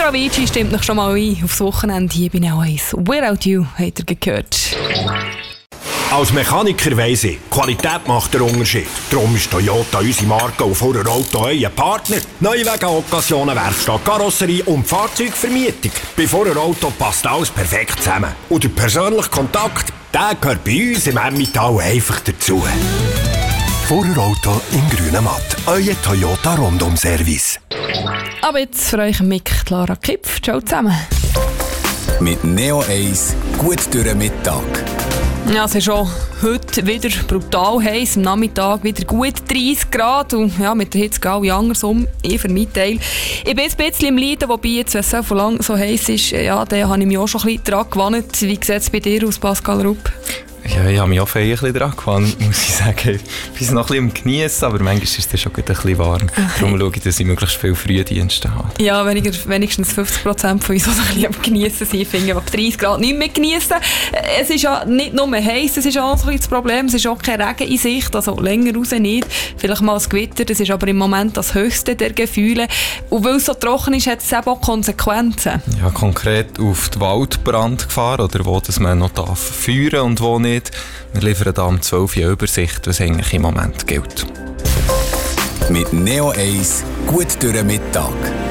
Avicii stimmt noch schon mal ein aufs Wochenende hier bei Neo 1. Without You habt ihr gehört. Als Mechaniker weiss ich, Qualität macht den Unterschied. Darum ist Toyota unsere Marke und vor der Auto euer Partner. Neuwagen, Occasionen, Werkstatt, Karosserie und Fahrzeugvermietung. Bei Vorder Auto passt alles perfekt zusammen. Und der persönliche Kontakt, der gehört bei uns im Emmental einfach dazu. Vorder Auto in grünem Matt. Euer Toyota Rundum-Service. Aber jetzt für euch Mick, Clara Kipf. Ciao zusammen. Mit Neo 1 gut durch den Mittag. Ja, es ist schon heute wieder brutal heiß. Am Nachmittag wieder gut 30 Grad. Und ja, mit der Hitze geht alle anders um. Ich für meinen Teil. Ich bin ein bisschen im Leiden, wobei jetzt, wenn es so lang so heiß ist, ja, dann habe ich mich auch schon ein bisschen daran gewandt. Wie sieht es bei dir aus, Pascal Rupp? Ja, ich habe mich auch ein bisschen daran gewandt, muss ich sagen. Ich bin noch ein bisschen am Geniessen, aber manchmal ist es schon ein bisschen warm. Okay. Darum schaue ich, dass ich möglichst viele Frühdienste habe. Ja, wenigstens 50% von uns auch ein bisschen am Geniessen sind. Ich finde, ab 30 Grad nicht mehr geniessen. Es ist ja nicht nur heiß, es ist auch so das Problem. Es ist auch kein Regen in Sicht, also länger raus nicht. Vielleicht mal ein Gewitter, das ist aber im Moment das höchste der Gefühle. Und weil es so trocken ist, hat es eben auch Konsequenzen. Ja, konkret auf die Waldbrandgefahr oder wo das man noch feuern darf und wo nicht. Wir liefern da um 12 Uhr eine Übersicht, was eigentlich im Moment gilt. Mit Neo 1 gut durch den Mittag.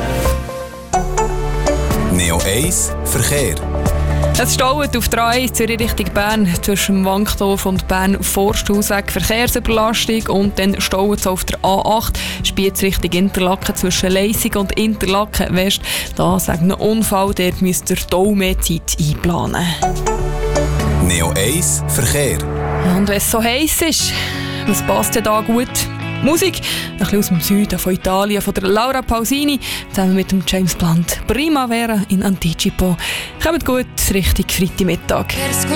Neo 1 Verkehr. Es staut auf der A1 Zürich Richtung Bern zwischen Wankdorf und Bern-Forsthausweg Verkehrsüberlastung und dann staut es auf der A8 Spiez Richtung Interlaken zwischen Leisig und Interlaken West. Da sagt ein Unfall, dort müsst ihr auch mehr Zeit einplanen. Neo 1 Verkehr. Und wenn es so heiß ist, das passt ja da gut. Musik, ein bisschen aus dem Süden von Italien, von der Laura Pausini, zusammen mit dem James Blunt. Primavera in Anticipo. Kommt gut Richtung Freitagmittag.